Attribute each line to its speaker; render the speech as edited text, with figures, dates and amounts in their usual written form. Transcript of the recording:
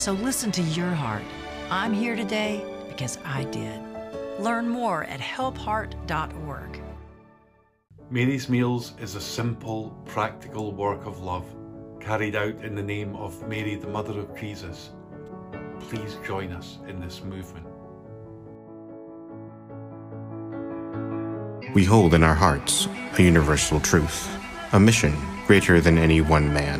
Speaker 1: So listen to your heart. I'm here today because I did. Learn more at helpheart.org.
Speaker 2: Mary's Meals is a simple, practical work of love carried out in the name of Mary, the Mother of Jesus. Please join us in this movement.
Speaker 3: We hold in our hearts a universal truth, a mission greater than any one man.